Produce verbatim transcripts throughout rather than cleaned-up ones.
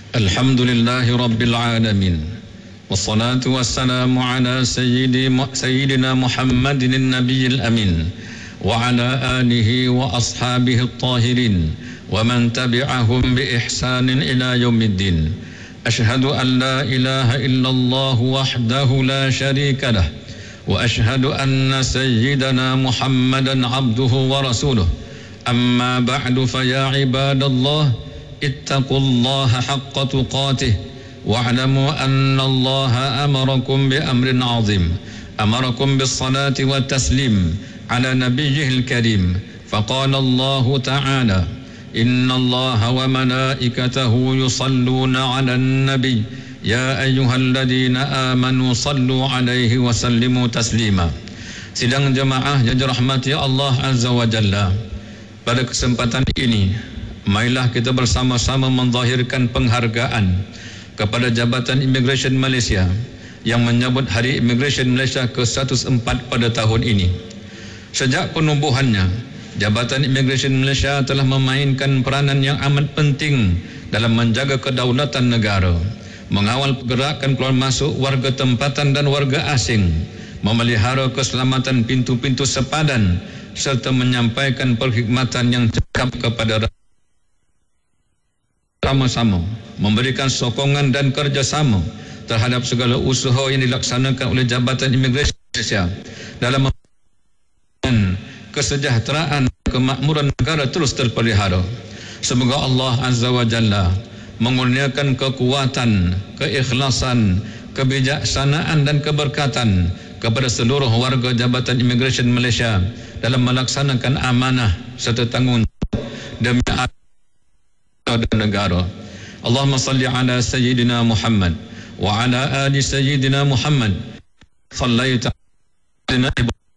Alhamdulillahi Rabbil Alamin. Wassalatu wassalamu ala sayyidi, Sayyidina Muhammadin Nabiyil Amin. Wa ala alihi wa ashabihi at-tahirin. Wa man tabi'ahum bi ihsanin ila yaumiddin. Ashhadu an la ilaha illallah wahdahu la sharika lah. Wa ashhadu anna sayyidana Muhammadan abduhu wa rasuluh. Amma ba'du fa ya ibadallah. اتقوا الله حق تقاته واعلموا أن الله أمركم بأمر عظيم أمركم بالصلاة والتسليم على نبيه الكريم فقال الله تعالى إن الله وملائكته يصلون على النبي يا أيها الذين آمنوا صلوا عليه وسلموا تسليما. Sidang jemaah yang dirahmati Allah Azza wa Jalla, pada kesempatan ini marilah kita bersama-sama menzahirkan penghargaan kepada Jabatan Immigration Malaysia yang menyambut Hari Immigration Malaysia ke seratus empat pada tahun ini. Sejak penubuhannya, Jabatan Immigration Malaysia telah memainkan peranan yang amat penting dalam menjaga kedaulatan negara, mengawal pergerakan keluar masuk warga tempatan dan warga asing, memelihara keselamatan pintu-pintu sepadan serta menyampaikan perkhidmatan yang cekap kepada rakyat. Sama-sama memberikan sokongan dan kerjasama terhadap segala usaha yang dilaksanakan oleh Jabatan Imigresen Malaysia dalam membangun kesejahteraan kemakmuran negara terus terpelihara. Semoga Allah Azza wa Jalla mengurniakan kekuatan, keikhlasan, kebijaksanaan dan keberkatan kepada seluruh warga Jabatan Imigresen Malaysia dalam melaksanakan amanah serta tanggungjawab demi dan negara. Allahumma salli ala Sayyidina Muhammad wa ala ali Sayyidina Muhammad. Sallaita ala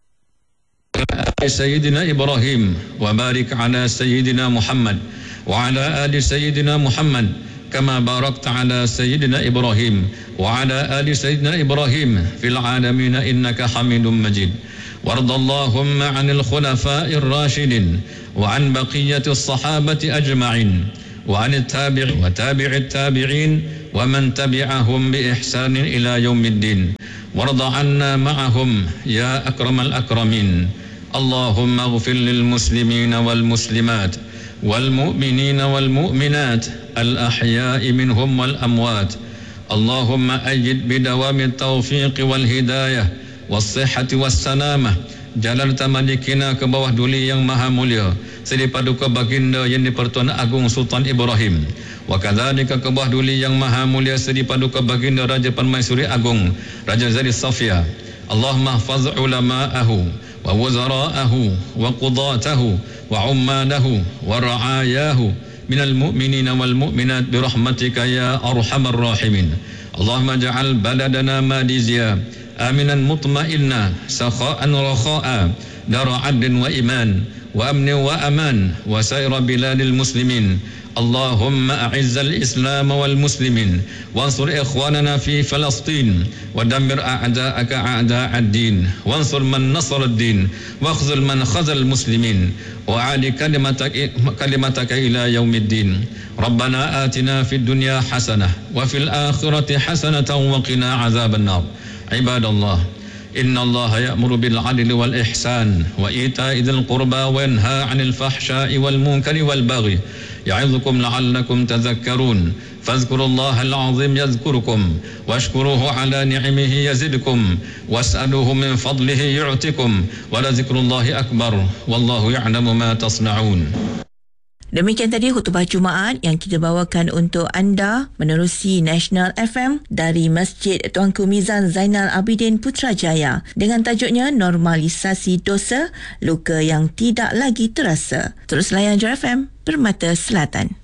Sayyidina Ibrahim wa barik ala Sayyidina Muhammad wa ala ali Sayyidina Muhammad kama barakta ala Sayyidina Ibrahim wa ala ali Sayyidina Ibrahim fil alamin innaka Hamidum Majid. وارض اللهم عن الخلفاء الراشدين وعن بقية الصحابة أجمعين وعن التابع وتابع التابعين ومن تبعهم بإحسان إلى يوم الدين وارض عنا معهم يا أكرم الأكرمين. اللهم اغفر للمسلمين والمسلمات والمؤمنين والمؤمنات الأحياء منهم والأموات. اللهم أيد بدوام التوفيق والهداية والصحة والسلامة Jalalata Malikina ke bawah duli yang maha mulia Seri Paduka Baginda Yang di-Pertuan Agung Sultan Ibrahim, wa kadzalika ke bawah duli yang maha mulia Seri Paduka Baginda Raja Permaisuri Agung Raja Zari Safia. Allahumma hafaz ulama'ahu wa wuzara'ahu wa qudatahu wa ummalahu wa ra'ayahu minal mu'minina wal mu'minat birahmatika ya arhamar rahimin. Allahumma ja'al baladana Madizia آمنا مطمئنا سخاء رخاء دار عدل وإيمان وأمن وأمان وسائر بلاد المسلمين. اللهم أعز الإسلام والمسلمين وانصر إخواننا في فلسطين ودمر أعداءك أعداء الدين وانصر من نصر الدين واخذل من خذل المسلمين وأعلي كلمتك, كلمتك إلى يوم الدين. ربنا آتنا في الدنيا حسنة وفي الآخرة حسنة وقنا عذاب النار. عباد الله إن الله يأمر بالعدل والإحسان وإيتاء ذي القربى وينهى عن الفحشاء والمنكر والبغي يعظكم لعلكم تذكرون. فاذكروا الله العظيم يذكركم واشكروه على نعمه يزدكم واسألوه من فضله يعطكم ولذكر الله أكبر والله يعلم ما تصنعون. Demikian tadi khutbah Jumaat yang kita bawakan untuk anda menerusi National F M dari Masjid Tuanku Mizan Zainal Abidin Putrajaya dengan tajuknya Normalisasi Dosa, Luka yang Tidak Lagi Terasa. Terus layan J F M, Permata Selatan.